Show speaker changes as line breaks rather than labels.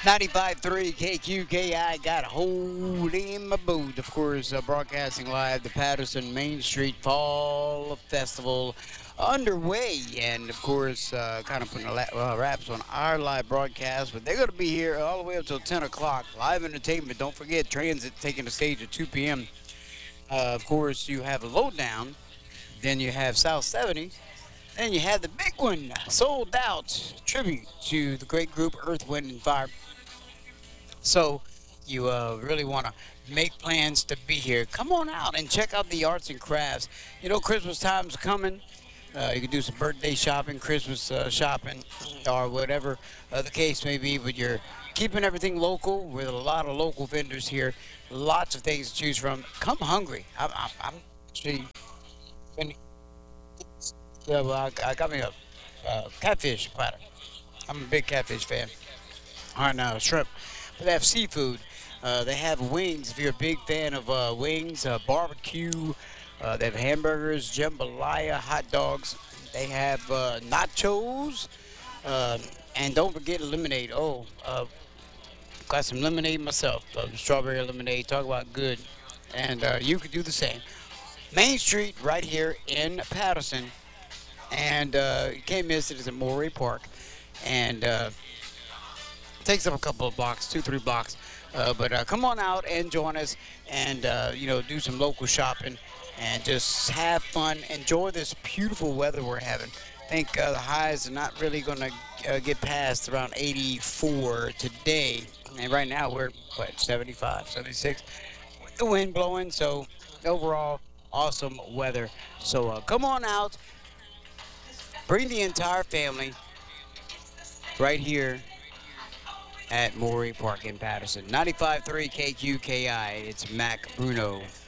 95.3 KQKI got a hold in my boot. Of course, broadcasting live the Patterson Main Street Fall Festival underway. And of course, kind of putting wraps on our live broadcast. But they're going to be here all the way up till 10 o'clock. Live entertainment. Don't forget, Transit taking the stage at 2 p.m. Of course, you have a Lowdown. Then you have South 70. Then you have the big one, Sold Out tribute to the great group Earth, Wind, and Fire. So you really want to make plans to be here. Come on out and check out the arts and crafts. You know, Christmas time's coming. You can do some birthday shopping, Christmas shopping, or whatever the case may be. But you're keeping everything local with a lot of local vendors here. Lots of things to choose from. Come hungry. I'm actually. Well, I got me a catfish platter. I'm a big catfish fan. All right, now shrimp. But they have seafood. They have wings. If you're a big fan of wings, barbecue. They have hamburgers, jambalaya, hot dogs. They have nachos. Uh, and don't forget lemonade. Oh, got some lemonade myself. Strawberry lemonade. Talk about good. And you could do the same. Main Street right here in Patterson. And you can't miss it. It's at Morey Park. And takes up a couple of blocks, 2, 3 blocks. But come on out and join us, and do some local shopping, and just have fun. Enjoy this beautiful weather we're having. I think the highs are not really going to get past around 84 today, and right now we're what 75, 76 with the wind blowing. So overall, awesome weather. So come on out, bring the entire family right here at Morey Park in Patterson. 95.3 KQKI. It's Mac Bruno.